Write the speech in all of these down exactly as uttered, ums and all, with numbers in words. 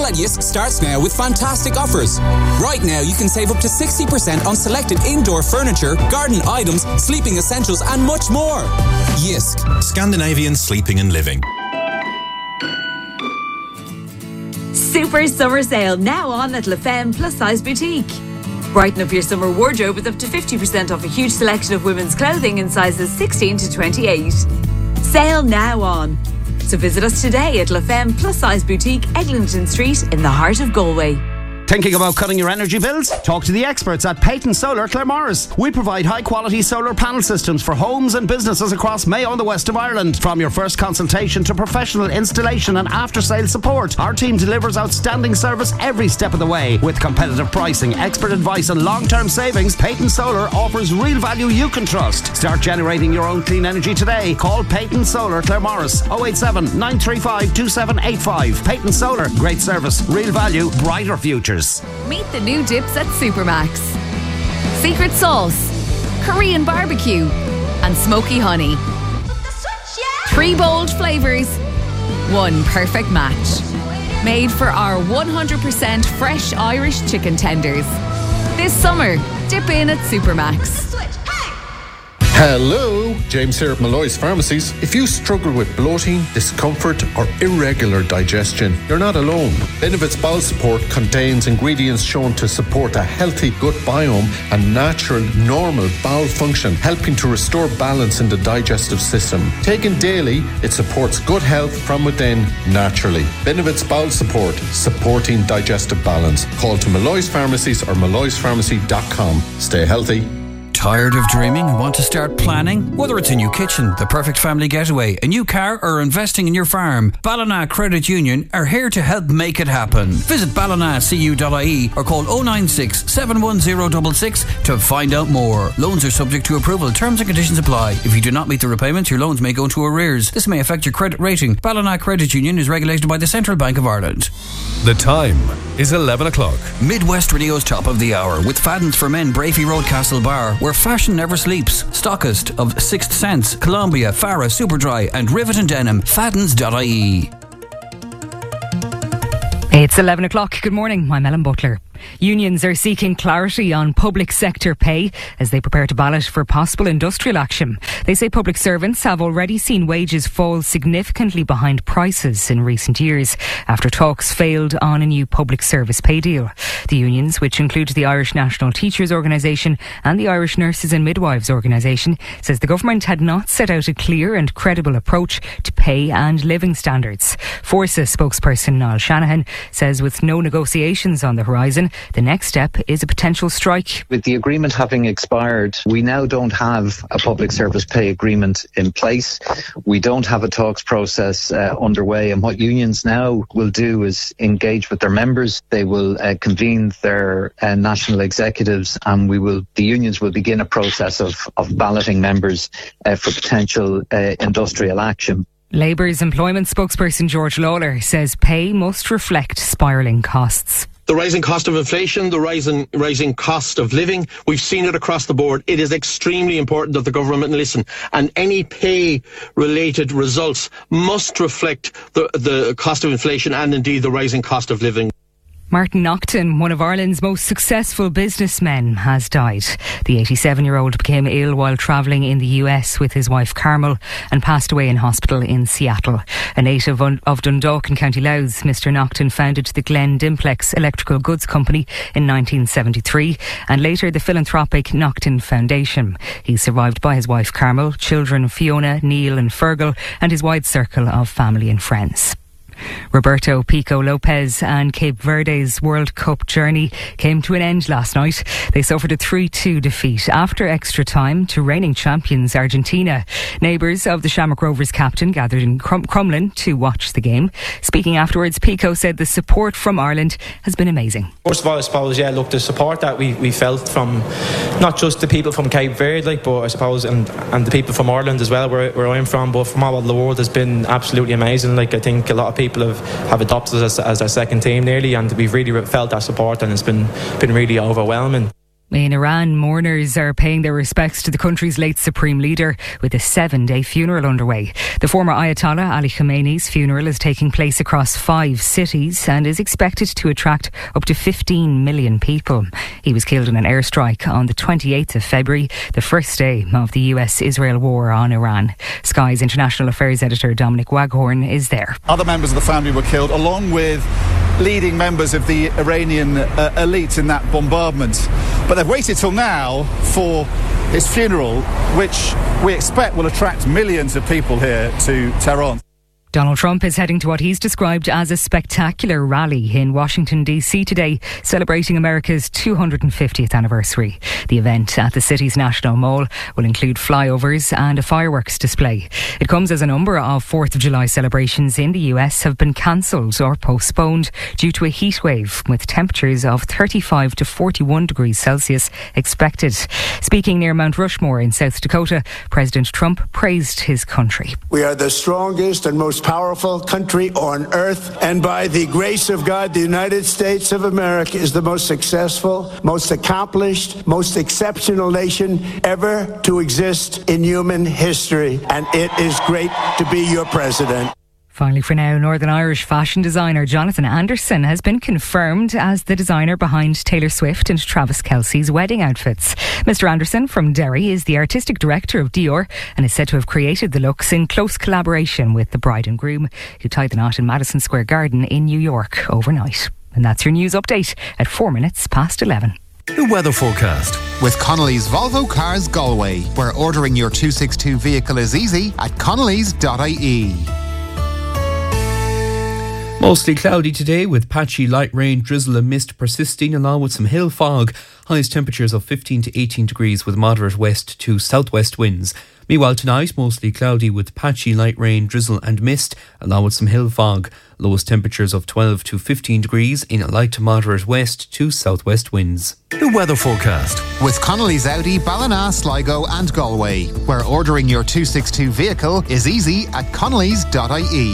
at Yisk starts now with fantastic offers. Right now you can save up to sixty percent on selected indoor furniture, garden items, sleeping essentials and much more. Yisk. Scandinavian sleeping and living. Super summer sale now on at La Femme Plus Size Boutique. Brighten up your summer wardrobe with up to fifty percent off a huge selection of women's clothing in sizes sixteen to twenty-eight. Sale now on. So visit us today at La Femme Plus Size Boutique, Eglinton Street in the heart of Galway. Thinking about cutting your energy bills? Talk to the experts at Peyton Solar Claremorris. We provide high quality solar panel systems for homes and businesses across Mayo and the west of Ireland. From your first consultation to professional installation and after sale support, our team delivers outstanding service every step of the way. With competitive pricing, expert advice and long term savings, Peyton Solar offers real value you can trust. Start generating your own clean energy today. Call Peyton Solar Claremorris oh eight seven, nine three five, two seven eight five. Peyton Solar, great service, real value, brighter futures. Meet the new dips at Supermax. Secret sauce, Korean barbecue and smoky honey. Three bold flavours, one perfect match. Made for our one hundred percent fresh Irish chicken tenders. This summer, dip in at Supermax. Hello, James here at Malloy's Pharmacies. If you struggle with bloating, discomfort or irregular digestion, you're not alone. Benevit's Bowel Support contains ingredients shown to support a healthy gut biome and natural, normal bowel function, helping to restore balance in the digestive system. Taken daily, it supports gut health from within naturally. Benevit's Bowel Support, supporting digestive balance. Call to Malloy's Pharmacies or malloys pharmacy dot com. Stay healthy. Tired of dreaming and want to start planning? Whether it's a new kitchen, the perfect family getaway, a new car or investing in your farm, Ballina Credit Union are here to help make it happen. Visit ballina c u dot I E or call oh nine six, seven one oh six six to find out more. Loans are subject to approval. Terms and conditions apply. If you do not meet the repayments, your loans may go into arrears. This may affect your credit rating. Ballina Credit Union is regulated by the Central Bank of Ireland. The time is eleven o'clock. Midwest Radio's top of the hour with Fadden's for Men, Brafey Road, Castle Bar, where fashion never sleeps. Stockist of Sixth Sense, Columbia, Farah, Superdry and Rivet and Denim. Faddens dot I E. It's eleven o'clock. Good morning. I'm Ellen Butler. Unions are seeking clarity on public sector pay as they prepare to ballot for possible industrial action. They say public servants have already seen wages fall significantly behind prices in recent years after talks failed on a new public service pay deal. The unions, which include the Irish National Teachers Organisation and the Irish Nurses and Midwives Organisation, says the government had not set out a clear and credible approach to pay and living standards. Forsa spokesperson Niall Shanahan says with no negotiations on the horizon, the next step is a potential strike. With the agreement having expired, we now don't have a public service pay agreement in place. We don't have a talks process uh, underway, and what unions now will do is engage with their members. They will uh, convene their uh, national executives, and we will the unions will begin a process of, of balloting members uh, for potential uh, industrial action. Labour's employment spokesperson George Lawler says pay must reflect spiralling costs. The rising cost of inflation, the rising rising cost of living, we've seen it across the board. It is extremely important that the government listen, and any pay-related results must reflect the, the cost of inflation and indeed the rising cost of living. Martin Naughton, one of Ireland's most successful businessmen, has died. The eighty-seven-year-old became ill while travelling in the U S with his wife Carmel and passed away in hospital in Seattle. A native of Dundalk in County Louth, Mister Naughton founded the Glen Dimplex Electrical Goods Company in nineteen seventy-three and later the philanthropic Naughton Foundation. He's survived by his wife Carmel, children Fiona, Neil and Fergal and his wide circle of family and friends. Roberto Pico Lopez and Cape Verde's World Cup journey came to an end last night. They suffered a three two defeat after extra time to reigning champions Argentina. Neighbours of the Shamrock Rovers captain gathered in Crum- Crumlin to watch the game. Speaking afterwards, Pico said the support from Ireland has been amazing. First of all, I suppose, yeah, look, the support that we, we felt from not just the people from Cape Verde, like, but I suppose, and, and the people from Ireland as well, where, where I'm from, but from all over the world has been absolutely amazing. Like, I think a lot of people have, have adopted us as, as their second team nearly, and we've really felt that support, and it's been been really overwhelming. In Iran, mourners are paying their respects to the country's late supreme leader with a seven-day funeral underway. The former Ayatollah Ali Khamenei's funeral is taking place across five cities and is expected to attract up to fifteen million people. He was killed in an airstrike on the twenty-eighth of February, the first day of the U S-Israel war on Iran. Sky's international affairs editor Dominic Waghorn is there. Other members of the family were killed, along with leading members of the Iranian uh, elite in that bombardment. But they've waited till now for his funeral, which we expect will attract millions of people here to Tehran. Donald Trump is heading to what he's described as a spectacular rally in Washington D C today, celebrating America's two hundred fiftieth anniversary. The event at the city's National Mall will include flyovers and a fireworks display. It comes as a number of fourth of July celebrations in the U S have been cancelled or postponed due to a heat wave, with temperatures of thirty-five to forty-one degrees Celsius expected. Speaking near Mount Rushmore in South Dakota, President Trump praised his country. We are the strongest and most powerful country on earth, and by the grace of God, the United States of America is the most successful, most accomplished, most exceptional nation ever to exist in human history, and it is great to be your president. Finally for now, Northern Irish fashion designer Jonathan Anderson has been confirmed as the designer behind Taylor Swift and Travis Kelce's wedding outfits. Mister Anderson from Derry is the artistic director of Dior and is said to have created the looks in close collaboration with the bride and groom, who tied the knot in Madison Square Garden in New York overnight. And that's your news update at four minutes past eleven. The weather forecast. With Connolly's Volvo Cars Galway, where ordering your two sixty-two vehicle is easy at connellys dot I E. Mostly cloudy today with patchy light rain, drizzle and mist persisting, along with some hill fog. Highest temperatures of fifteen to eighteen degrees with moderate west to southwest winds. Meanwhile tonight, mostly cloudy with patchy light rain, drizzle and mist, along with some hill fog. Lowest temperatures of twelve to fifteen degrees in light to moderate west to southwest winds. The weather forecast. With Connolly's Audi, Ballina, Sligo and Galway, where ordering your two sixty-two vehicle is easy at connellys dot I E.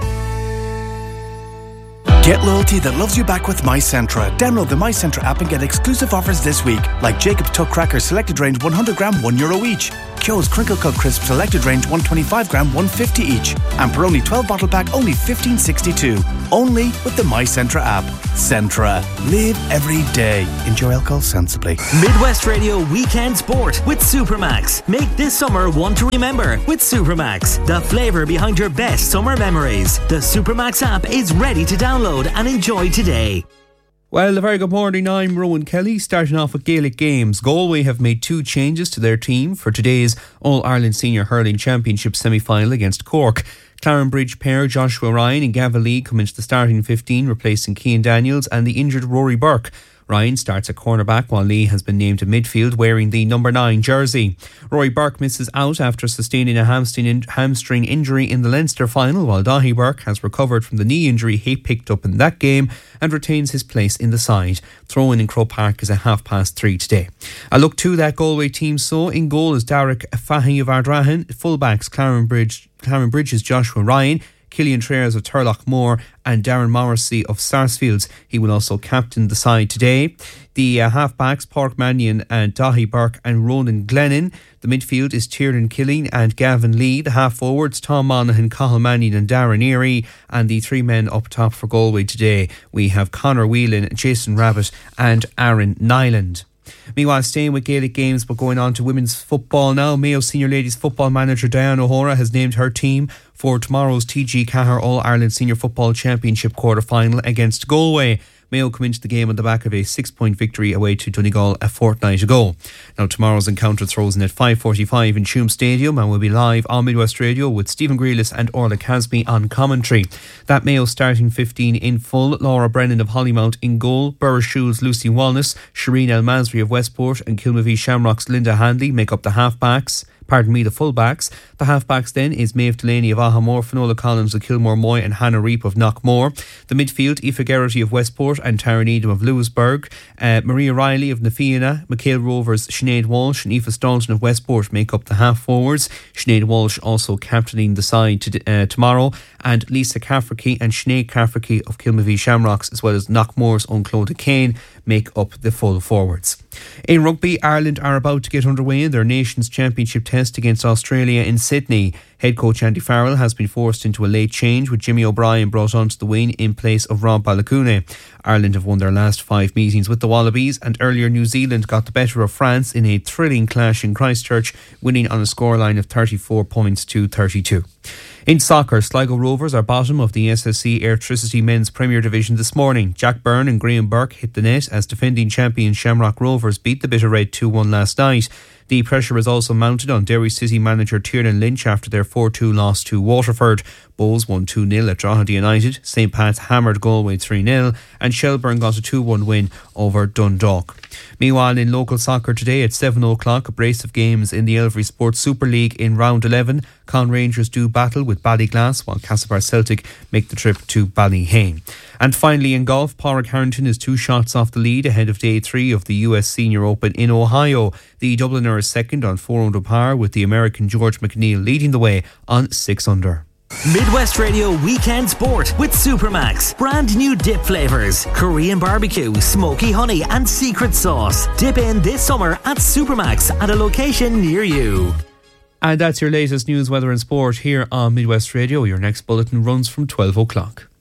Get loyalty that loves you back with MyCentra. Download the MyCentra app and get exclusive offers this week, like Jacob's Tuck Crackers selected range one hundred gram, one euro each. Kyo's Crinkle Cut Crisp selected range one twenty-five gram, one fifty each. And Peroni twelve bottle pack only fifteen sixty-two. Only with the MyCentra app. Centra. Live every day. Enjoy alcohol sensibly. Midwest Radio Weekend Sport with Supermax. Make this summer one to remember with Supermax. The flavour behind your best summer memories. The Supermax app is ready to download and enjoy today. Well, a very good morning. I'm Rowan Kelly. Starting off with Gaelic Games. Galway have made two changes to their team for today's All-Ireland Senior Hurling Championship semi-final against Cork. Clarenbridge pair Joshua Ryan and Gavin Lee come into the starting fifteen, replacing Cian Daniels and the injured Rory Burke. Ryan starts at cornerback while Lee has been named to midfield wearing the number nine jersey. Rory Burke misses out after sustaining a hamstring, in- hamstring injury in the Leinster final, while Dahi Burke has recovered from the knee injury he picked up in that game and retains his place in the side. Throw-in in Croke Park is at half past three today. A look to that Galway team. So in goal is Derek Fahy of Ardrahan, fullbacks Clarenbridge, Clarenbridge's Joshua Ryan, Killian Traers of Turlough Moor and Darren Morrissey of Sarsfields. He will also captain the side today. The uh, half-backs, Pádraig Mannion and Dahi Burke and Ronan Glennon. The midfield is Tiernan Killeen and Gavin Lee. The half-forwards, Tom Monaghan, Cathal Mannion and Darren Erie. And the three men up top for Galway today, we have Conor Whelan, Jason Rabbit and Aaron Nyland. Meanwhile, staying with Gaelic Games but going on to women's football now, Mayo Senior Ladies football manager Diane O'Hora has named her team for tomorrow's T G Cahir All-Ireland Senior Football Championship quarter-final against Galway. Mayo come into the game on the back of a six-point victory away to Donegal a fortnight ago. Now, tomorrow's encounter throws in at five forty-five in Tuam Stadium and will be live on Midwest Radio with Stephen Grealis and Orla Casby on commentary. That Mayo starting fifteen in full: Laura Brennan of Hollymount in goal, Burra Schul's Lucy Walnes, Shireen El Masri of Westport and Kilmavie Shamrock's Linda Handley make up the half-backs. Pardon me, the full-backs. The half-backs then is Maeve Delaney of Ahamore, Finola Collins of Kilmore Moy and Hannah Reap of Knockmore. The midfield, Aoife Geraghty of Westport and Tara Needham of Lewisburg. Uh, Maria Riley of Nafiana, McHale Rovers, Sinead Walsh and Aoife Staunton of Westport make up the half-forwards. Sinead Walsh also captaining the side to, uh, tomorrow. And Lisa Cafferkey and Sinead Cafferkey of Kilmavie Shamrocks, as well as Knockmore's own Clodagh Kane, make up the full forwards. In rugby, Ireland are about to get underway in their Nations Championship test against Australia in Sydney. Head coach Andy Farrell has been forced into a late change, with Jimmy O'Brien brought onto the wing in place of Rob Balakoune. Ireland have won their last five meetings with the Wallabies, and earlier New Zealand got the better of France in a thrilling clash in Christchurch, winning on a scoreline of thirty-four points to thirty-two. In soccer, Sligo Rovers are bottom of the S S C Airtricity Men's Premier Division this morning. Jack Byrne and Graham Burke hit the net as defending champion Shamrock Rovers beat the Bitter Red two one last night. The pressure is also mounted on Derry City manager Tiernan Lynch after their four two loss to Waterford. Bowes won two nil at Drogheda United, St Pat's hammered Galway three nil, and Shelburne got a two one win over Dundalk. Meanwhile, in local soccer today at seven o'clock, a brace of games in the Elvery Sports Super League in round eleven. Con Rangers do battle with Ballyglass, while Castlebar Celtic make the trip to Ballyhane. And finally in golf, Pádraig Harrington is two shots off the lead ahead of day three of the U S Senior Open in Ohio. The Dubliner is second on four under par, with the American George McNeil leading the way on six under. Midwest Radio Weekend Sport with Supermax. Brand new dip flavours: Korean barbecue, smoky honey and secret sauce. Dip in this summer at Supermax at a location near you. And that's your latest news, weather and sport here on Midwest Radio. Your next bulletin runs from twelve o'clock.